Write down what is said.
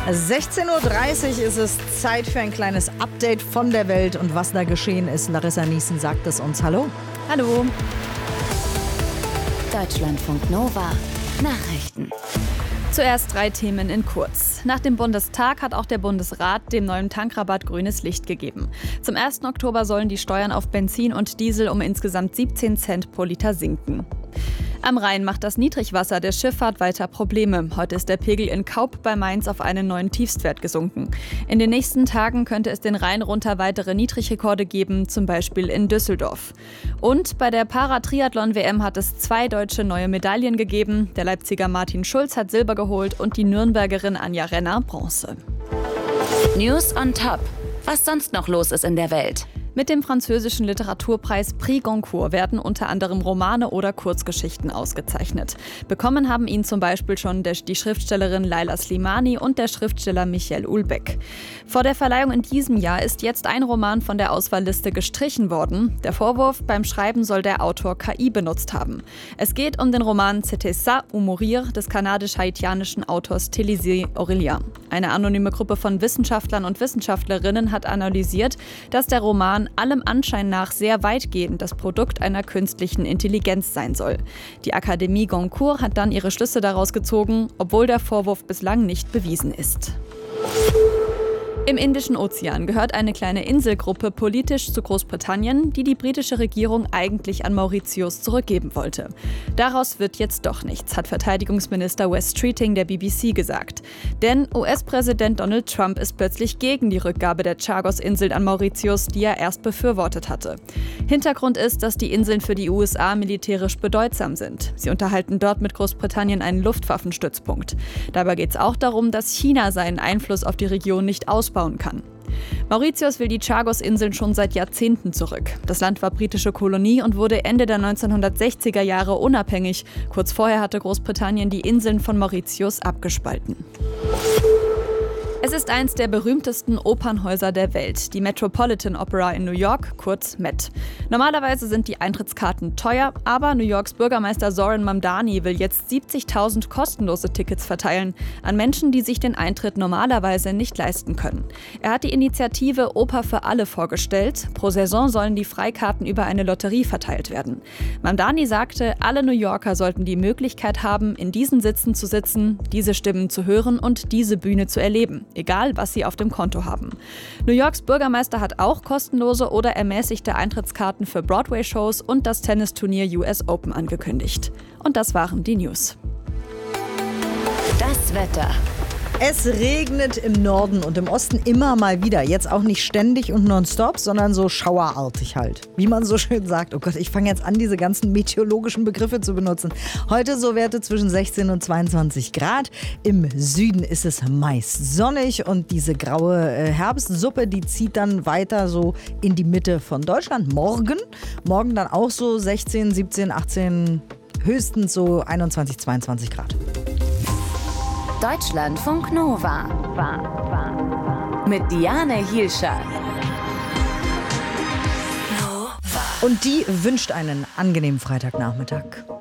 16:30 Uhr ist es Zeit für ein kleines Update von der Welt und was da geschehen ist. Larissa Niesen sagt es uns. Hallo. Hallo. Deutschlandfunk Nova. Nachrichten. Zuerst 3 Themen in kurz. Nach dem Bundestag hat auch der Bundesrat dem neuen Tankrabatt grünes Licht gegeben. Zum 1. Oktober sollen die Steuern auf Benzin und Diesel um insgesamt 17 Cent pro Liter sinken. Am Rhein macht das Niedrigwasser der Schifffahrt weiter Probleme. Heute ist der Pegel in Kaup bei Mainz auf einen neuen Tiefstwert gesunken. In den nächsten Tagen könnte es den Rhein runter weitere Niedrigrekorde geben, zum Beispiel in Düsseldorf. Und bei der Paratriathlon-WM hat es 2 deutsche neue Medaillen gegeben. Der Leipziger Martin Schulz hat Silber geholt und die Nürnbergerin Anja Renner Bronze. News on Top. Was sonst noch los ist in der Welt? Mit dem französischen Literaturpreis Prix Goncourt werden unter anderem Romane oder Kurzgeschichten ausgezeichnet. Bekommen haben ihn zum Beispiel schon die Schriftstellerin Leila Slimani und der Schriftsteller Michel Houellebecq. Vor der Verleihung in diesem Jahr ist jetzt ein Roman von der Auswahlliste gestrichen worden. Der Vorwurf, beim Schreiben soll der Autor KI benutzt haben. Es geht um den Roman C'était ça ou mourir des kanadisch-haitianischen Autors Télisée Aurélien. Eine anonyme Gruppe von Wissenschaftlern und Wissenschaftlerinnen hat analysiert, dass der Roman allem Anschein nach sehr weitgehend das Produkt einer künstlichen Intelligenz sein soll. Die Akademie Goncourt hat dann ihre Schlüsse daraus gezogen, obwohl der Vorwurf bislang nicht bewiesen ist. Im Indischen Ozean gehört eine kleine Inselgruppe politisch zu Großbritannien, die die britische Regierung eigentlich an Mauritius zurückgeben wollte. Daraus wird jetzt doch nichts, hat Verteidigungsminister Wes Streeting der BBC gesagt. Denn US-Präsident Donald Trump ist plötzlich gegen die Rückgabe der Chagos-Inseln an Mauritius, die er erst befürwortet hatte. Hintergrund ist, dass die Inseln für die USA militärisch bedeutsam sind. Sie unterhalten dort mit Großbritannien einen Luftwaffenstützpunkt. Dabei geht es auch darum, dass China seinen Einfluss auf die Region nicht ausbauen kann. Mauritius will die Chagos-Inseln schon seit Jahrzehnten zurück. Das Land war britische Kolonie und wurde Ende der 1960er Jahre unabhängig. Kurz vorher hatte Großbritannien die Inseln von Mauritius abgespalten. Es ist eins der berühmtesten Opernhäuser der Welt, die Metropolitan Opera in New York, kurz Met. Normalerweise sind die Eintrittskarten teuer, aber New Yorks Bürgermeister Zoran Mamdani will jetzt 70.000 kostenlose Tickets verteilen an Menschen, die sich den Eintritt normalerweise nicht leisten können. Er hat die Initiative Oper für alle vorgestellt. Pro Saison sollen die Freikarten über eine Lotterie verteilt werden. Mamdani sagte, alle New Yorker sollten die Möglichkeit haben, in diesen Sitzen zu sitzen, diese Stimmen zu hören und diese Bühne zu erleben. Egal, was sie auf dem Konto haben. New Yorks Bürgermeister hat auch kostenlose oder ermäßigte Eintrittskarten für Broadway-Shows und das Tennisturnier US Open angekündigt. Und das waren die News. Das Wetter. Es regnet im Norden und im Osten immer mal wieder. Jetzt auch nicht ständig und nonstop, sondern so schauerartig halt. Wie man so schön sagt. Oh Gott, ich fange jetzt an, diese ganzen meteorologischen Begriffe zu benutzen. Heute so Werte zwischen 16 und 22 Grad. Im Süden ist es meist sonnig und diese graue Herbstsuppe, die zieht dann weiter so in die Mitte von Deutschland. Morgen dann auch so 16, 17, 18, höchstens so 21, 22 Grad. Deutschlandfunk Nova. Mit Diane Hielscher. Und die wünscht einen angenehmen Freitagnachmittag.